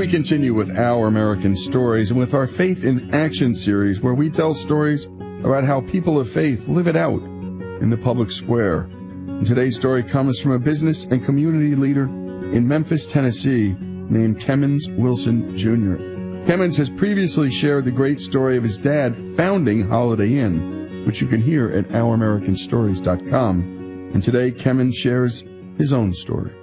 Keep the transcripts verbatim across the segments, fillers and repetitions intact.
we continue with Our American Stories and with our Faith in Action series, where we tell stories about how people of faith live it out in the public square. And today's story comes from a business and community leader in Memphis, Tennessee, named Kemmons Wilson Junior Kemmons has previously shared the great story of his dad founding Holiday Inn, which you can hear at our american stories dot com. And today, Kemmons shares his own story.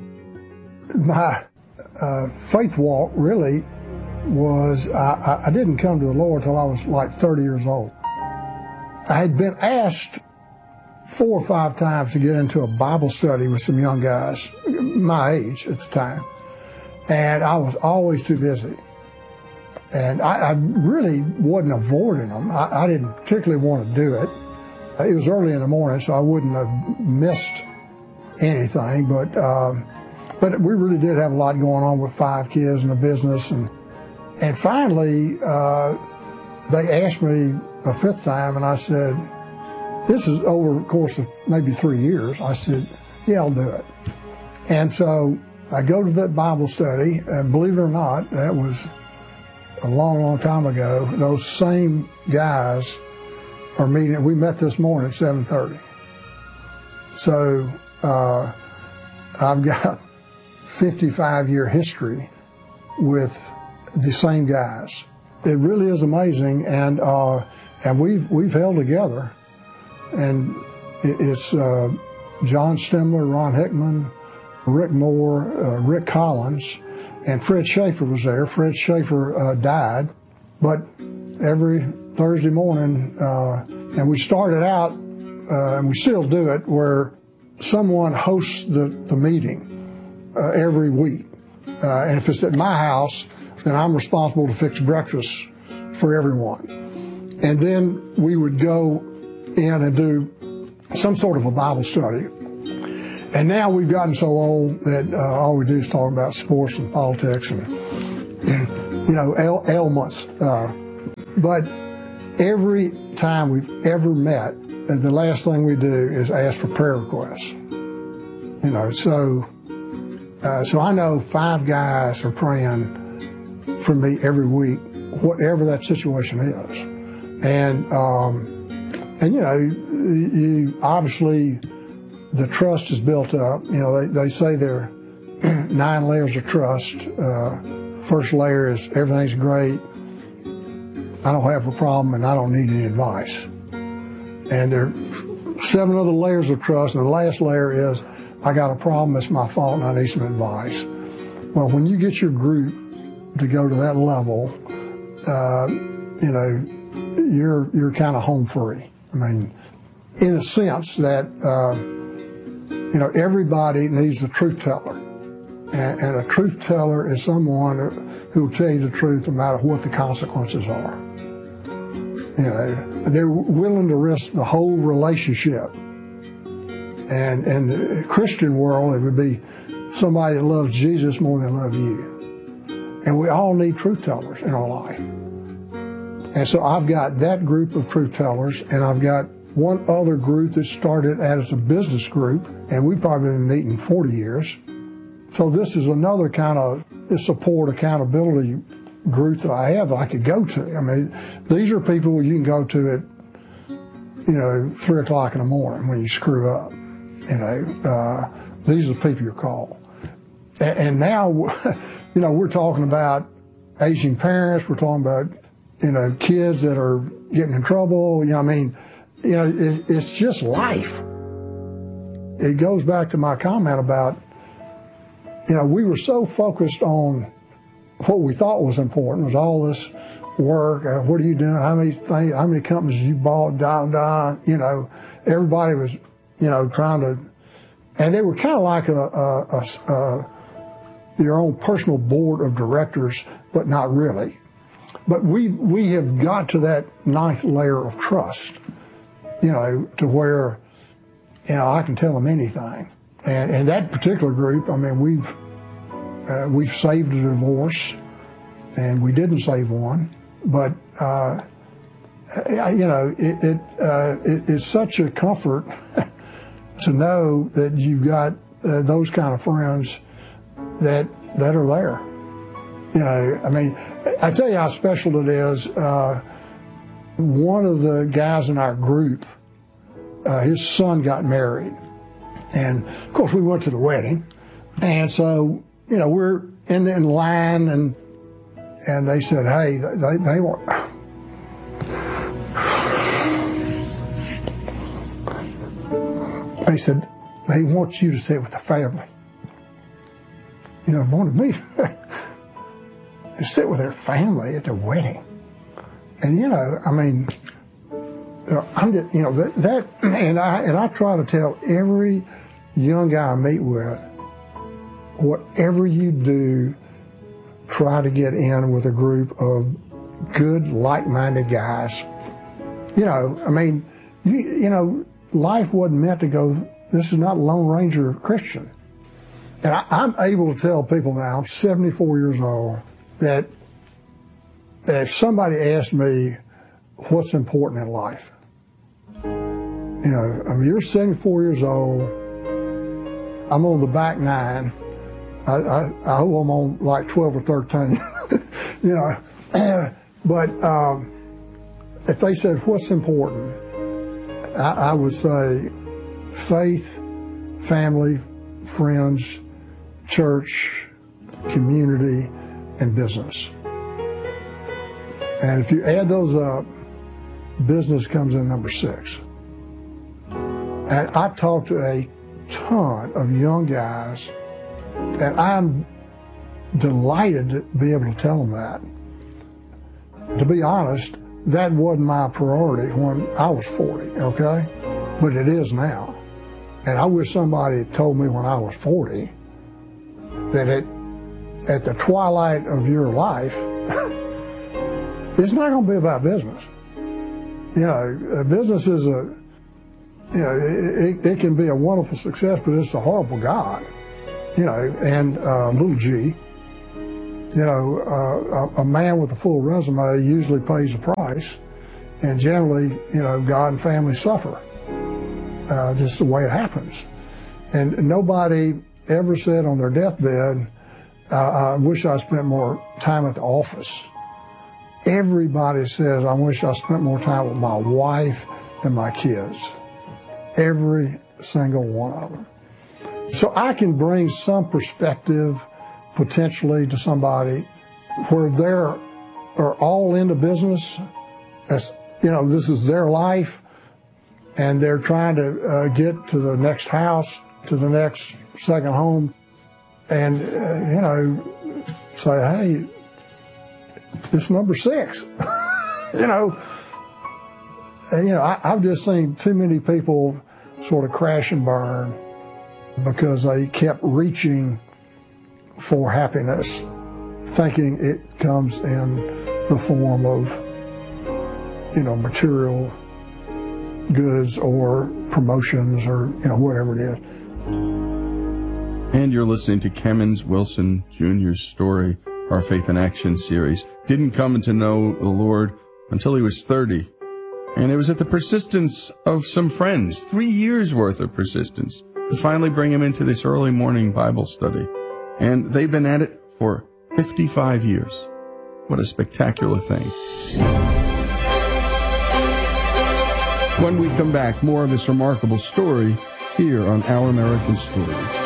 My uh, faith walk really was, I, I didn't come to the Lord till I was like thirty years old. I had been asked four or five times to get into a Bible study with some young guys, my age at the time, and I was always too busy. And I, I really wasn't avoiding them. I, I didn't particularly want to do it. It was early in the morning, so I wouldn't have missed anything, but um, but we really did have a lot going on with five kids and a business. And, and finally, uh, they asked me a fifth time, and I said, this is over the course of maybe three years. I said, yeah, I'll do it. And so I go to that Bible study, and believe it or not, that was a long, long time ago. Those same guys are meeting. We met this morning at seven thirty. So uh, I've got fifty-five year history with the same guys. It really is amazing, and uh, and we've we've held together. And it's uh, John Stemler, Ron Hickman, Rick Moore, uh, Rick Collins, and Fred Schaefer was there. Fred Schaefer uh, died, but every Thursday morning, uh, and we started out, uh, and we still do it, where someone hosts the, the meeting uh, every week. Uh, and if it's at my house, then I'm responsible to fix breakfast for everyone. And then we would go in and do some sort of a Bible study. And now we've gotten so old that uh, all we do is talk about sports and politics and, and you know, ail ailments. Uh, but every time we've ever met, the last thing we do is ask for prayer requests. You know, so uh, so I know five guys are praying for me every week, whatever that situation is. And um, and you know, you obviously the trust is built up. You know, they, they say there are nine layers of trust. Uh, first layer is everything's great, I don't have a problem, and I don't need any advice. And there are seven other layers of trust, and the last layer is I got a problem, it's my fault, and I need some advice. Well, when you get your group to go to that level, uh, you know, you're you're kind of home free. I mean, in a sense that, uh, you know, everybody needs a truth teller. And, and a truth teller is someone who will tell you the truth no matter what the consequences are. You know, they're willing to risk the whole relationship. And in the Christian world, it would be somebody that loves Jesus more than love you. And we all need truth tellers in our life. And so I've got that group of truth tellers, and I've got one other group that started as a business group, and we've probably been meeting forty years. So this is another kind of support, accountability group that I have that I could go to. I mean, these are people you can go to at, you know, three o'clock in the morning when you screw up. You know, uh, these are the people you call. And, and now, you know, we're talking about aging parents. We're talking about, you know, kids that are getting in trouble. You know, I mean, you know, it, it's just life. It goes back to my comment about, you know, we were so focused on what we thought was important, was all this work, uh, what are you doing, how many things, how many companies you bought, da, da, you know, everybody was, you know, trying to, and they were kind of like a, a, a, a your own personal board of directors, but not really. But we we have got to that ninth layer of trust, you know, to where, you know, I can tell them anything. And, and that particular group, I mean, we've uh, we've saved a divorce, and we didn't save one, but uh, you know, it it, uh, it it's such a comfort to know that you've got uh, those kind of friends that that are there. You know, I mean, I tell you how special it is. Uh, one of the guys in our group, uh, his son got married. And, of course, we went to the wedding. And so, you know, we're in, in line, and and they said, hey, they, they want... They said, they want you to sit with the family. You know, wanted me to sit with their family at their wedding. And, you know, I mean, I'm just, you know, that, that and I and I try to tell every young guy I meet with, whatever you do, try to get in with a group of good, like-minded guys. You know, I mean, you, you know, life wasn't meant to go, this is not Lone Ranger Christian. And I, I'm able to tell people now, I'm seventy-four years old, that, that if somebody asked me what's important in life, you know, I mean, you're seventy-four years old, I'm on the back nine, I, I, I hope I'm on like twelve or thirteen, you know, but um, if they said what's important, I, I would say faith, family, friends, church, community, and business. And if you add those up, business comes in number six. And I talk to a ton of young guys, and I'm delighted to be able to tell them that. To be honest, that wasn't my priority when I was forty, okay? But it is now. And I wish somebody had told me when I was forty that it, at the twilight of your life, it's not going to be about business. You know, business is a, you know, it, it can be a wonderful success, but it's a horrible God. You know, and uh, little g, you know, uh, a, a man with a full resume usually pays the price, and generally, you know, God and family suffer. Uh, just the way it happens. And nobody ever said on their deathbed, uh, I wish I spent more time at the office. Everybody says, I wish I spent more time with my wife and my kids. Every single one of them. So I can bring some perspective potentially to somebody where they're are all into business, as you know, this is their life, and they're trying to uh, get to the next house, to the next second home, and uh, you know, say, hey, it's number six. you know, and, you know, I, I've just seen too many people sort of crash and burn because they kept reaching for happiness, thinking it comes in the form of, you know, material goods or promotions or, you know, whatever it is. And you're listening to Kemmons Wilson Junior's story, our Faith in Action series. Didn't come to know the Lord until he was thirty. And it was at the persistence of some friends, three years worth of persistence, to finally bring him into this early morning Bible study. And they've been at it for fifty-five years. What a spectacular thing. When we come back, more of this remarkable story here on Our American Story.